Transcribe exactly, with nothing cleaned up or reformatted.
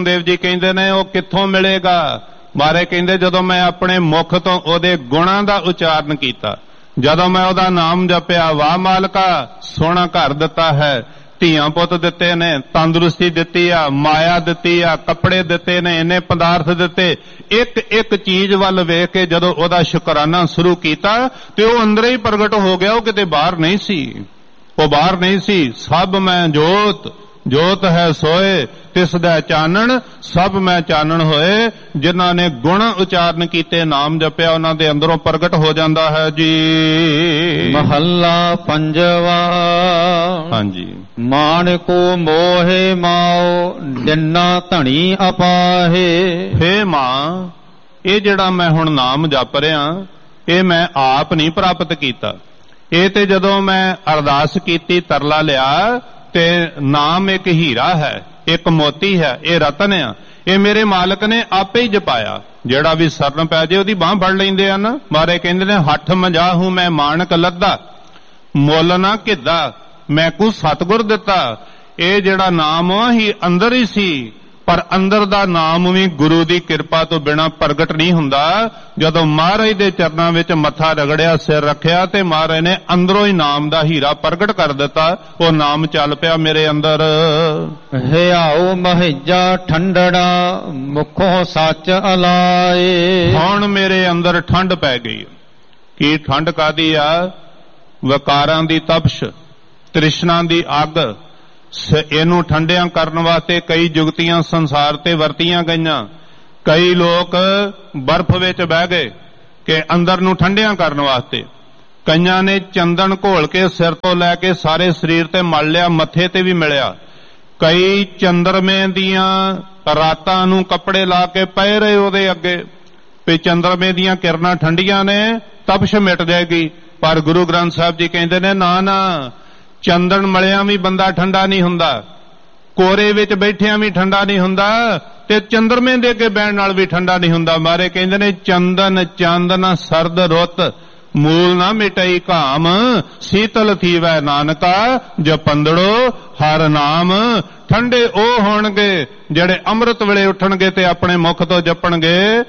ਦੇਵ ਜੀ ਕਹਿੰਦੇ ਨੇ ਉਹ ਕਿੱਥੋਂ ਮਿਲੇਗਾ? ਮਾਰੇ ਕਹਿੰਦੇ ਜਦੋਂ ਮੈਂ ਆਪਣੇ ਮੁਖ ਤੋਂ ਉਹਦੇ ਗੁਣਾਂ ਦਾ ਉਚਾਰਨ ਕੀਤਾ, ਜਦੋਂ ਮੈਂ ਉਹਦਾ ਨਾਮ ਜਪਿਆ, ਵਾਹ ਮਾਲਕਾ ਸੋਹਣਾ ਘਰ ਦਿੱਤਾ ਹੈ, ਧੀਆਂ ਪੁੱਤ ਦਿੱਤੇ ਨੇ, ਤੰਦਰੁਸਤੀ ਦਿੱਤੀ ਆ, ਮਾਇਆ ਦਿੱਤੀ ਆ, ਕੱਪੜੇ ਦਿੱਤੇ ਨੇ, ਇੰਨੇ ਪਦਾਰਥ ਦਿੱਤੇ, ਇੱਕ ਇੱਕ ਚੀਜ਼ ਵੱਲ ਵੇਖ ਕੇ ਜਦੋਂ ਉਹਦਾ ਸ਼ੁਕਰਾਨਾ ਸ਼ੁਰੂ ਕੀਤਾ ਤੇ ਉਹ ਅੰਦਰ ਹੀ ਪ੍ਰਗਟ ਹੋ ਗਿਆ। ਉਹ ਕਿਤੇ ਬਾਹਰ ਨਹੀਂ ਸੀ, ਉਹ ਬਾਹਰ ਨਹੀਂ ਸੀ। ਸਭ ਮੈਂ ਜੋਤ, ਜੋਤ ਹੈ ਸੋਏ ਤਿਸ ਦਾ ਚਾਨਣ, ਸਭ ਮੈਂ ਚਾਨਣ ਹੋਏ। ਜਿਨ੍ਹਾਂ ਨੇ ਗੁਣ ਉਚਾਰਨ ਕੀਤੇ, ਨਾਮ ਜਪਿਆ, ਉਹਨਾਂ ਦੇ ਅੰਦਰੋਂ ਪ੍ਰਗਟ ਹੋ ਜਾਂਦਾ ਹੈ ਜੀ। ਮਹੱਲਾ ਪੰਜਵਾ। ਹਾਂਜੀ। ਮਾਣਕੋ ਮੋਹੇ ਮਾਓ ਦਿਨਾ ਧਣੀ ਅਪਾਹੇ। ਹੇ ਮਾਂ, ਇਹ ਜਿਹੜਾ ਮੈਂ ਹੁਣ ਨਾਮ ਜਪ ਰਿਹਾ, ਇਹ ਮੈਂ ਆਪ ਨਹੀਂ ਪ੍ਰਾਪਤ ਕੀਤਾ। ਇਹ ਤੇ ਜਦੋਂ ਮੈਂ ਅਰਦਾਸ ਕੀਤੀ, ਤਰਲਾ ਲਿਆ, ਤੇ ਨਾਮ ਇੱਕ ਹੀਰਾ ਹੈ, ਇੱਕ ਮੋਤੀ ਹੈ, ਇਹ ਰਤਨ ਆ, ਇਹ ਮੇਰੇ ਮਾਲਕ ਨੇ ਆਪੇ ਹੀ ਜਪਾਇਆ। ਜਿਹੜਾ ਵੀ ਸਰਨ ਪੈ ਜੇ ਉਹਦੀ ਬਾਂਹ ਫੜ ਲੈਂਦੇ ਹਨ। ਮਾਰੇ ਕਹਿੰਦੇ ਨੇ ਹੱਠ ਮਜਾਹੂ ਮੈਂ ਮਾਣਕ ਲੱਦਾ, ਮੁੱਲ ਨਾ ਕਿੱਦਾ, ਮੈਂ ਕੋ ਸਤਿਗੁਰ ਦਿੱਤਾ। ਇਹ ਜਿਹੜਾ ਨਾਮ ਹੀ ਅੰਦਰ ਹੀ ਸੀ, ਪਰ ਅੰਦਰ ਦਾ ਨਾਮ ਵੀ ਗੁਰੂ ਦੀ ਕਿਰਪਾ ਤੋਂ ਬਿਨਾਂ ਪ੍ਰਗਟ ਨਹੀਂ ਹੁੰਦਾ। ਜਦੋਂ ਮਹਾਰਾਜ ਦੇ ਚਰਨਾਂ ਵਿੱਚ ਮੱਥਾ ਰਗੜਿਆ, ਸਿਰ ਰੱਖਿਆ, ਤੇ ਮਹਾਰਾਜ ਨੇ ਅੰਦਰੋਂ ਹੀ ਨਾਮ ਦਾ ਹੀਰਾ ਪ੍ਰਗਟ ਕਰ ਦਿੱਤਾ। ਉਹ ਨਾਮ ਚੱਲ ਪਿਆ ਮੇਰੇ ਅੰਦਰ। ਹਿਆਉ ਮਹਿਜਾ ਠੰਡੜਾ ਮੁਖੋਂ ਸੱਚ ਅਲਾਏ। ਹੁਣ ਮੇਰੇ ਅੰਦਰ ਠੰਡ ਪੈ ਗਈ। ਕੀ ਠੰਡ ਕਾਦੀ ਆ? ਵਿਕਾਰਾਂ ਦੀ ਤਪਸ਼, ਤ੍ਰਿਸ਼ਨਾ ਦੀ ਅੱਗ। ਇਹਨੂੰ ਠੰਡਿਆਂ ਕਰਨ ਵਾਸਤੇ ਕਈ ਜੁਗਤੀਆਂ ਸੰਸਾਰ ਤੇ ਵਰਤੀਆਂ ਗਈਆਂ। ਕਈ ਲੋਕ ਬਰਫ਼ ਵਿੱਚ ਬਹਿ ਗਏ ਕਿ ਅੰਦਰ ਨੂੰ ਠੰਡਿਆਂ ਕਰਨ ਵਾਸਤੇ। ਕਈਆਂ ਨੇ ਚੰਦਨ ਘੋਲ ਕੇ ਸਿਰ ਤੋਂ ਲੈ ਕੇ ਸਾਰੇ ਸਰੀਰ ਤੇ ਮਲ ਲਿਆ, ਮੱਥੇ ਤੇ ਵੀ ਮਿਲਿਆ। ਕਈ ਚੰਦਰਮੇ ਦੀਆਂ ਰਾਤਾਂ ਨੂੰ ਕੱਪੜੇ ਲਾ ਕੇ ਪਏ ਰਹੇ ਉਹਦੇ ਅੱਗੇ ਵੀ ਚੰਦਰਮੇ ਦੀਆਂ ਕਿਰਨਾਂ ਠੰਡੀਆਂ ਨੇ, ਤਪਸ਼ ਮਿਟ ਜਾਏਗੀ। ਪਰ ਗੁਰੂ ਗ੍ਰੰਥ ਸਾਹਿਬ ਜੀ ਕਹਿੰਦੇ ਨੇ ਨਾ ਨਾ, ਚੰਦਨ ਮਲਿਆਂ ਵੀ ਬੰਦਾ ਠੰਡਾ ਨਹੀਂ ਹੁੰਦਾ, ਕੋਰੇ ਵਿੱਚ ਬੈਠਿਆਂ ਵੀ ਠੰਡਾ ਨਹੀਂ ਹੁੰਦਾ, ਤੇ ਚੰਦਰਮੇ ਦੇ ਅੱਗੇ ਬਹਿਣ ਨਾਲ ਵੀ ਠੰਡਾ ਨਹੀਂ ਹੁੰਦਾ। ਮਾਰੇ ਕਹਿੰਦੇ ਨੇ ਚੰਦਨ ਚਾਂਦਨ ਸਰਦ ਰੁੱਤ, ਮੂਲ ਨਾ ਮਿਟਈ ਘਾਮ, ਸੀਤਲ ਥੀਵੈ ਨਾਨਕਾ ਜਪੰਦੜੋ ਹਰ ਨਾਮ। ਠੰਡੇ ਉਹ ਹੋਣਗੇ ਜਿਹੜੇ ਅੰਮ੍ਰਿਤ ਵੇਲੇ ਉੱਠਣਗੇ ਤੇ ਆਪਣੇ ਮੁਖ ਤੋਂ ਜਪਣਗੇ